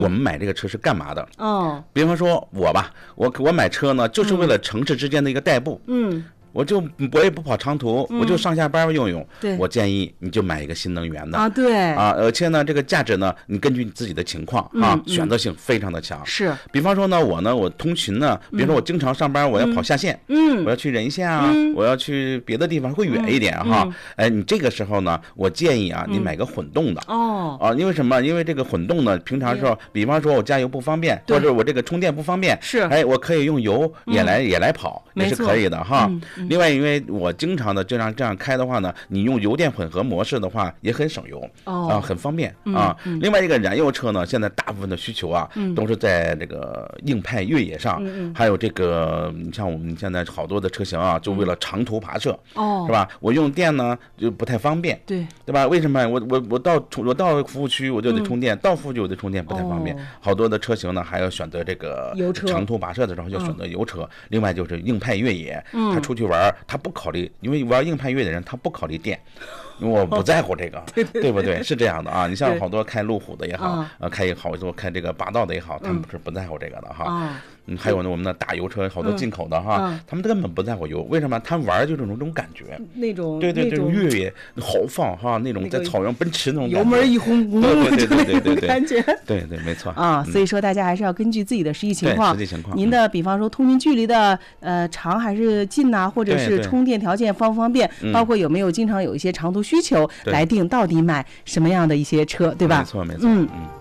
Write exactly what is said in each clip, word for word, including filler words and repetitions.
我们买这个车是干嘛的？ 哦， 比方说我吧，我我买车呢，就是为了城市之间的一个代步。 嗯。 我就我也不跑长途，嗯、我就上下班用用。 对， 我建议你就买一个新能源的啊，对啊，而且呢，这个价值呢，你根据你自己的情况、嗯、啊，选择性非常的强。 是， 比方说呢，我呢，我通勤呢，比如说我经常上班，我要跑下线，嗯，我要去任县啊，嗯、我要去别的地方，会远一点哈。嗯、哎，你这个时候呢，我建议啊，你买个混动的。 哦、 嗯。啊，因为什么？因为这个混动呢，平常时候，比方说我加油不方便，或者我这个充电不方便， 是， 哎，我可以用油也来、嗯、也来跑，也是可以的哈。 嗯嗯、 另外，因为我经常的这样这样开的话呢，你用油电混合模式的话也很省油、 哦、 啊，很方便啊、 嗯嗯。 另外一个燃油车呢，现在大部分的需求啊， 嗯、 都是在这个硬派越野上， 嗯、 还有这个你像我们现在好多的车型啊，就为了长途跋涉， 哦、 是吧？我用电呢就不太方便， 对对吧？为什么？我我我到我到服务区我就得充电，嗯、到服务区我得充电不太方便。哦、好多的车型呢，还要选择这个油车， 长途跋涉的时候就选择油车。嗯、另外就是硬派越野， 嗯、 他出去玩他不考虑，因为玩硬派越野的人他不考虑电。因为我不在乎这个， 对, 对, 对, 对不对？是这样的啊。你像好多开路虎的也好，呃，开好多开这个霸道的也好，他们是不在乎这个的哈。 嗯嗯，还有呢，我们的大油车，好多进口的哈， 嗯、 他们根本不在乎油，为什么？他们玩就是那种感觉， 那种对对对， 那种越野豪放哈，那种在草原奔驰那种油门一轰， 对对对对对对， 感觉， 对对没错啊。所以说大家还是要根据自己的实际情况， 实际情况， 您的比方说通勤距离的呃长还是近呐，或者是充电条件方不方便，包括有没有经常有一些长途需求，来定到底买什么样的一些车，对吧？ 没错没错， 嗯嗯。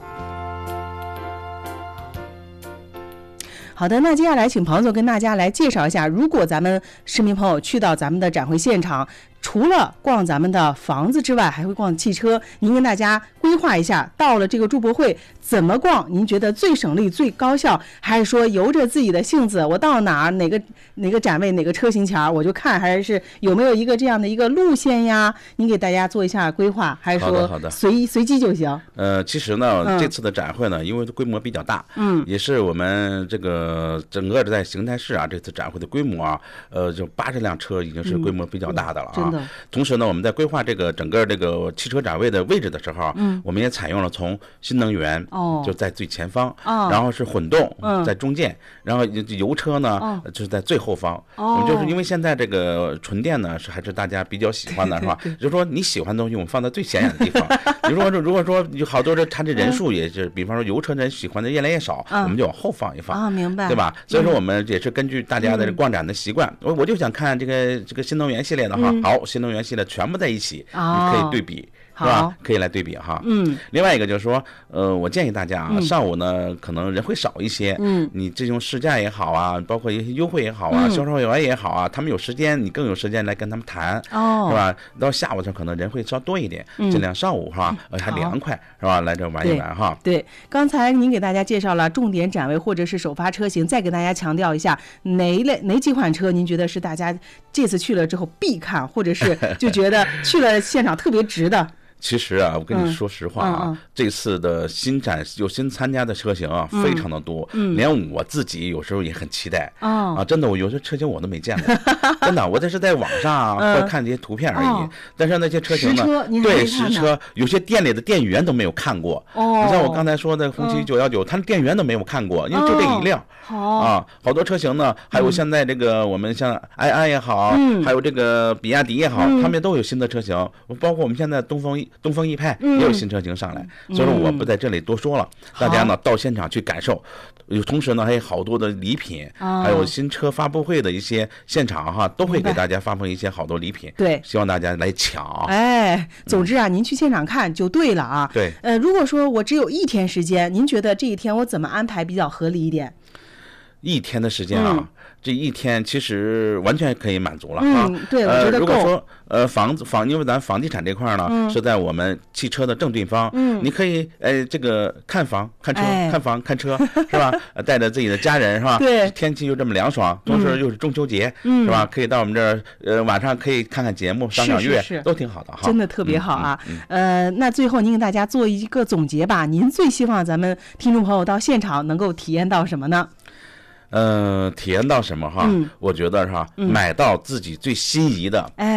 好的，那接下来请庞总跟大家来介绍一下，如果咱们市民朋友去到咱们的展会现场，除了逛咱们的房子之外，还会逛汽车。您跟大家规划一下，到了这个铸博会怎么逛？您觉得最省力、最高效，还是说由着自己的性子，我到哪儿哪个哪个展位哪个车型前我就看，还是有没有一个这样的一个路线呀？您给大家做一下规划，还是说随随机就行？ 呃，其实呢，嗯、这次的展会呢，因为规模比较大， 嗯， 也是我们这个整个在邢台市啊，这次展会的规模啊，呃，就八十辆车已经是规模比较大的了啊。 嗯同时呢，我们在规划这个整个这个汽车展位的位置的时候， 嗯， 我们也采用了从新能源哦， 就在最前方， 哦， 然后是混动、 嗯、 在中间，然后油车呢、 哦、 就是在最后方。 哦， 我们就是因为现在这个纯电呢是还是大家比较喜欢的，是吧？就是说你喜欢的东西，我们放在最显眼的地方。比如说，如果说有好多这它这人数也是，嗯、比方说油车人喜欢的越来越少， 嗯、 我们就往后放一放。 啊、哦，明白， 对吧？所以说我们也是根据大家的逛展的习惯，我、嗯、我就想看这个这个新能源系列的哈， 嗯、 好，新能源系列全部在一起， 哦、 你可以对比。是吧？可以来对比哈。 嗯。 另外一个就是说，呃，我建议大家啊， 嗯、 上午呢可能人会少一些。 嗯。 你这种试驾也好啊，包括一些优惠也好啊， 嗯、 销售员也好啊，他们有时间，你更有时间来跟他们谈， 哦， 是吧？到下午的时候可能人会稍多一点， 嗯、 尽量上午哈，呃还凉快，是吧？来这玩一玩哈。 对，刚才您给大家介绍了重点展位或者是首发车型，再给大家强调一下哪一类哪几款车，您觉得是大家这次去了之后必看，或者是就觉得去了现场特别值的？ 其实啊，我跟你说实话啊， 嗯嗯嗯、 这次的新展有新参加的车型啊， 嗯、 非常的多， 嗯， 连我自己有时候也很期待。 哦、 啊，真的，我有些车型我都没见过，真的，我这是在网上啊，嗯、或者看这些图片而已。 哦、 但是那些车型呢，对实车，有些店里的店员都没有看过。 哦， 你像我刚才说的红旗九一九，他店员都没有看过，因为就这一辆。 好、 哦、啊，好多车型呢，还有现在这个我们像埃安也好， 嗯、 还有这个比亚迪也好， 嗯、 他们都有新的车型，包括我们现在东风东风奕派。也有新车型上来， 嗯、 所以说我不在这里多说了，嗯、大家呢到现场去感受，有同时呢还有好多的礼品， 哦、 还有新车发布会的一些现场哈，都会给大家发放一些好多礼品， 对， 希望大家来抢。 哎，总之啊，嗯、您去现场看就对了啊。 对， 呃，如果说我只有一天时间，您觉得这一天我怎么安排比较合理一点？ 一天的时间啊， 嗯、 这一天其实完全可以满足了啊。 嗯， 对，我觉得够。呃、如果说呃房子房，因为咱房地产这块呢、 嗯、 是在我们汽车的正对方， 嗯， 你可以呃这个看房看车、 哎、 看房看车是吧？带着自己的家人是吧？ 对， 天气又这么凉爽，同时又是中秋节， 嗯， 是吧？可以到我们这儿呃晚上可以看看节目、赏赏月， 是是是都挺好的哈， 真的特别好啊。 嗯嗯嗯、呃，那最后您给大家做一个总结吧，您最希望咱们听众朋友到现场能够体验到什么呢？ 呃，体验到什么哈？ 嗯、 我觉得是哈， 嗯、 买到自己最心仪的， 哎，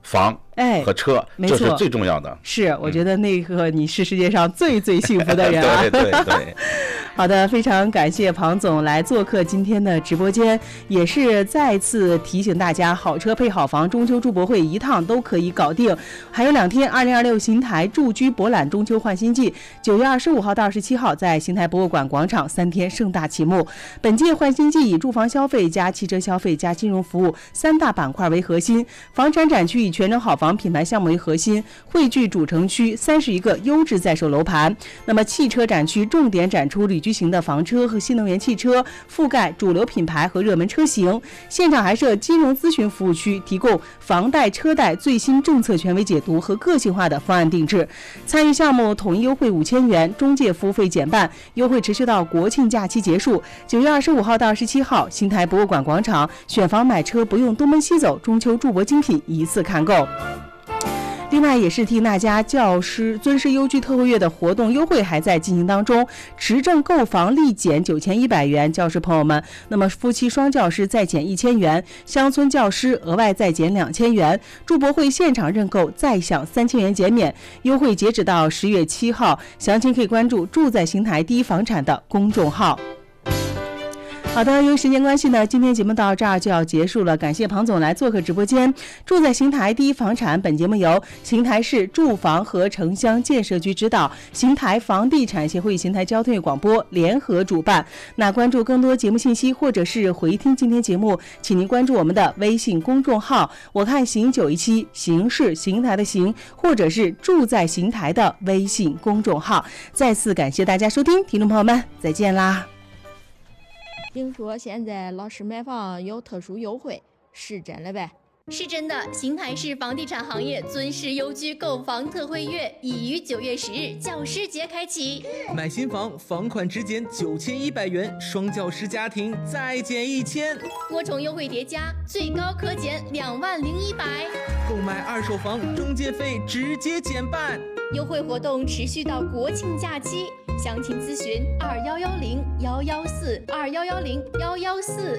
房哎和车，这是最重要的。 是，我觉得那个你是世界上最最幸福的人啊！ 对对对。 好的，非常感谢庞总来做客今天的直播间，也是再次提醒大家，好车配好房，中秋祝博会一趟都可以搞定。还有两天，二零二六邢台住居博览中秋换新季，九月二十五号到二十七号在邢台博物馆广场三天盛大启幕。本届换新季以住房消费加汽车消费加金融服务三大板块为核心，房产展区以全程好房品牌项目为核心，汇聚主城区三十一个优质在售楼盘。那么汽车展区重点展出旅居型的房车和新能源汽车，覆盖主流品牌和热门车型。现场还设金融咨询服务区，提供房贷车贷最新政策权威解读和个性化的方案定制。参与项目统一优惠五千元，中介服务费减半，优惠持续到国庆假期结束。九月二十五号到二十七号，邢台博物馆广场，选房买车不用东奔西走，中秋驻博精品一次看够。另外也是替大家，教师尊师优居特惠月的活动优惠还在进行当中，持证购房立减九千一百元，教师朋友们，那么夫妻双教师再减一千元，乡村教师额外再减两千元，驻博会现场认购再享三千元减免，优惠截止到十月七号，详情可以关注住在邢台第一房产的公众号。好的，由于时间关系呢，今天节目到这儿就要结束了。感谢庞总来做客直播间。住在邢台第一房产，本节目由邢台市住房和城乡建设局指导，邢台房地产协会、邢台交通与广播联合主办。那关注更多节目信息或者是回听今天节目，请您关注我们的微信公众号“我看邢九一七”，邢是邢台的邢，或者是住在邢台的微信公众号。再次感谢大家收听，听众朋友们，再见啦。 听说现在老师买房有特殊优惠，是真的呗？ 是真的，邢台市房地产行业尊师优居购房特惠月已于九月十日教师节开启。 买新房房款只减九千一百元，双教师家庭再减一千， 多重优惠叠加，最高可减两万零一百。 购买二手房中介费直接减半。 优惠活动持续到国庆假期，详情咨询二幺幺零幺幺四二幺幺零幺幺四。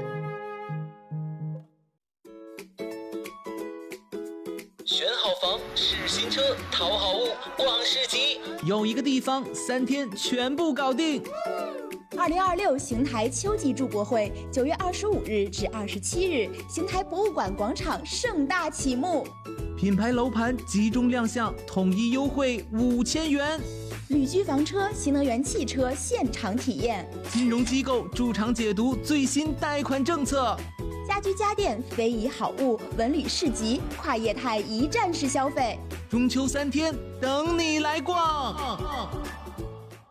选好房，试新车，淘好物，逛市集， 有一个地方三天全部搞定。 二零二六邢台秋季驻博会九月二十五日至二十七日，邢台博物馆广场盛大启幕。 品牌楼盘集中亮相，统一优惠五千元。 旅居房车、新能源汽车现场体验。 金融机构驻场解读最新贷款政策。 家居家电非遗好物文旅市集，跨业态一站式消费。 中秋三天等你来逛。